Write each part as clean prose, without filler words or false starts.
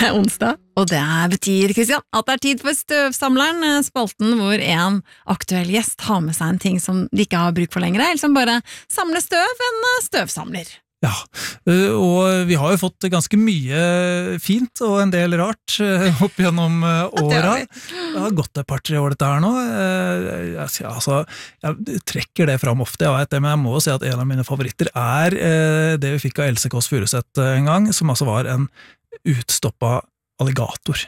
Det onsdag, og det betyr, Kristian, at det tid for Støvsamleren, spalten hvor en aktuell gjest har med seg en ting som de ikke har bruk for lenger, eller som bare samler støv, en støvsamler. Ja, og vi har jo fått ganske mye fint og en del rart opp gjennom åra. Det har gått et par-tre år dette her nå. Jeg trekker det fram ofte, jeg vet det, men jeg må si at en av mine favoritter det vi fikk av Else Kåss Furuseth en gang, som altså var en utstoppa alligator.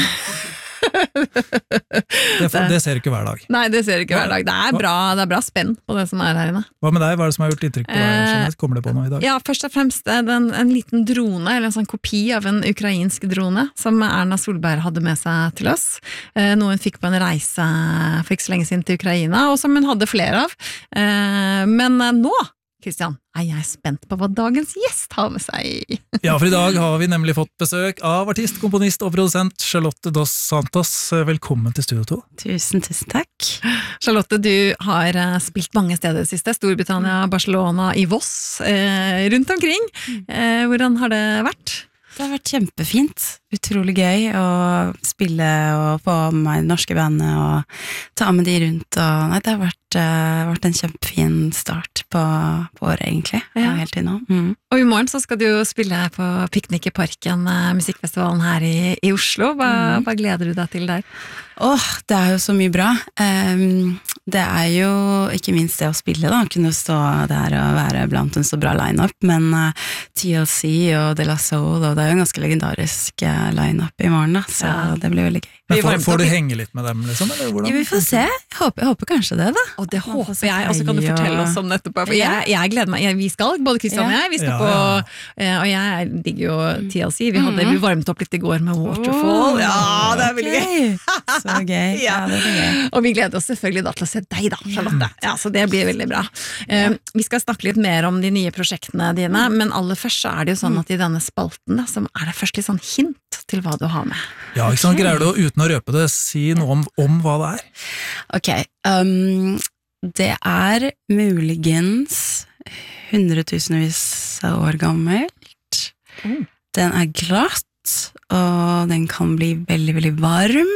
Det ser du ikke hver dag. Nei, det ser du ikke hver dag. Det er bra spenn på det som her inne. Hva med deg? Hva det som har gjort inntrykk på deg? Kommer det på noe i dag? Ja, først og fremst en liten drone, eller en sånn kopi av en ukrainsk drone, som Erna Solberg hadde med seg til oss. Noe hun fikk på en reise for ikke så lenge siden til Ukraina, og som hun hadde flere av. Men nå, Kristian, jeg spent på hva dagens gjest har med seg. Ja, for i dag har vi nemlig fått besøk av artist, komponist og produsent Charlotte Dos Santos. Velkommen til Studio 2. Tusen takk. Charlotte, du har spilt mange steder det siste. Storbritannia, Barcelona, i Voss, rundt omkring. Hvordan har det vært? Det har vært kjempefint. Utrolig gøy å spille og få med norske bandet og ta med de rundt. Og, det har vært en kjempefin start på året, egentlig. Ja. Helt til nå. Og i morgen så skal du jo spille på Piknik i Parken, musikkfestivalen her i Oslo. Hva gleder du deg til der? Det er jo så mye bra. Det er jo ikke minst det å spille da, kunne stå der og være blant en så bra line-up, men TLC og De La Soul, og det er jo en ganske legendarisk line-up i morgen da, så det blir veldig gøy. Men får du henge litt med dem, liksom? Eller hvordan? Ja, vi får se. Jeg håper kanskje det, da. Og det håper jeg, og så kan du fortelle oss om det etterpå, for jeg gleder meg. Vi skal, både Kristian og jeg, vi skal på, og jeg digger jo TLC, vi varmet opp litt i går med Waterfall. Ja, det er veldig gøy. Så gøy. Ja, det er gøy. Og vi gleder oss selvfølgelig da til å se deg da, Charlotte. Ja, så det blir veldig bra. Vi skal snakke litt mer om de nye prosjektene dine, men aller først så det jo sånn at i denne spalten da, så det først litt sånn hint til hva du har med. Ja, ikke sant? Greier du uten å røpe det, si noe om hva det er? Ok, det muligens 100 000 år gammelt. Den glatt, og den kan bli veldig, veldig varm.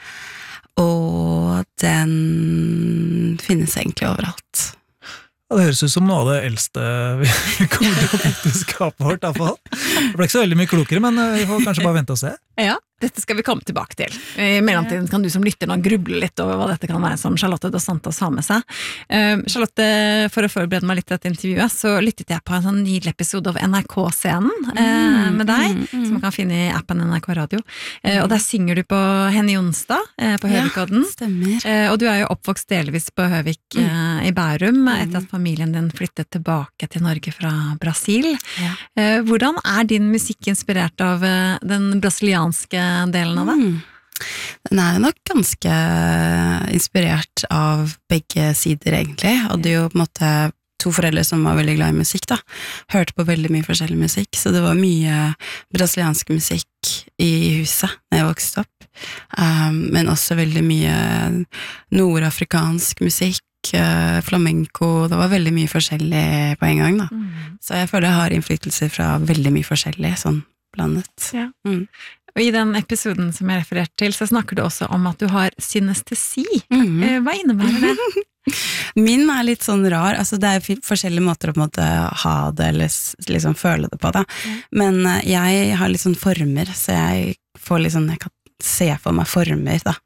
Og den finnes egentlig overalt. Ja, det høres ut som noe av det eldste vi kommer til å putte i skapet vårt, i hvert fall. Det ble ikke så veldig mye klokere, men vi får kanskje bare vente og se. Ja, dette skal vi komme tilbake til. I mellomtiden kan du som lytter nå gruble litt over hva dette kan være som Charlotte Dos Santos har med seg. Charlotte, for å forberede meg litt til dette intervjuet, så lyttet jeg på en sånn nydelig episode av NRK-scenen med deg, som man kan finne i appen NRK Radio. Og der synger du på Henny Jonstad, på Høvikodden. Ja, stemmer. Og du jo oppvokst delvis på Høvik i Bærum, etter at familien din flyttet tilbake til Norge fra Brasil. Ja. Hvordan din musikk inspirert av den brasilianske delen av det? Den nok ganske inspirert av begge sider egentlig, og det jo på en måte to foreldre som var veldig glad i musikk da, hørte på veldig mye forskjellig musikk, så det var mye brasiliansk musikk i huset når jeg vokste opp, men også veldig mye nordafrikansk musikk, flamenco, det var veldig mye forskjellig på en gang da, så jeg føler jeg har innflytelse fra veldig mye forskjellig, sånn blandet. Ja. Og i den episoden som jeg refererte til, så snakker du også om at du har synestesi. Hva innebærer det? Min litt sånn rar, altså det forskjellige måter å på en måte ha det, eller liksom føle det på da. Men jeg har litt sånn former, så jeg får litt sånn, jeg kan se for meg former da.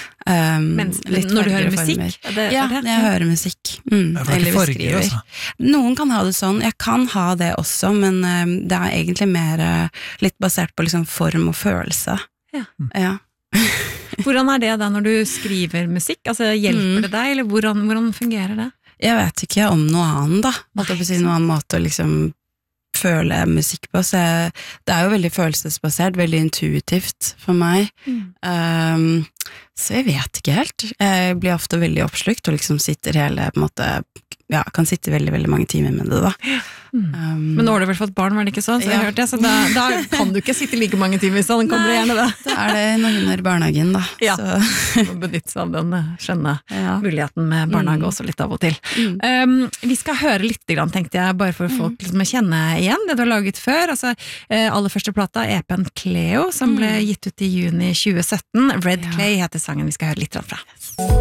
Når du hører musikk? Ja, når jeg hører musikk. Eller farger, altså. Noen kan ha det sånn, jeg kan ha det også, men det egentlig mer litt basert på liksom form og følelse. Ja. Hvordan det da når du skriver musikk? Altså, hjelper det deg, eller hvordan fungerer det? Jeg vet ikke om noe annet da, måtte jeg si noen annen måte å liksom føle musikk på, så det jo veldig følelsesbasert, veldig intuitivt for meg. Så jeg vet ikke helt. Jeg blir ofte veldig oppslukt, og liksom sitter hele, på en måte, ja, kan sitte veldig, veldig mange timer med det da. Men nå har du vel fått barn, var det ikke sånn? Så jeg hørte det, så da kan du ikke sitte like mange timer, sånn kommer det gjerne det. Da er det noen under barnehagen da. Ja, Så. benytte seg av den skjønne muligheten med barnehage også litt av og til. Vi skal høre litt, tenkte jeg, bare for folk liksom å kjenne igjen det du har laget før. Altså, aller første plata, EPen Cleo, som ble gitt ut i juni 2017. Red Clay heter sangen vi skal høre litt fra.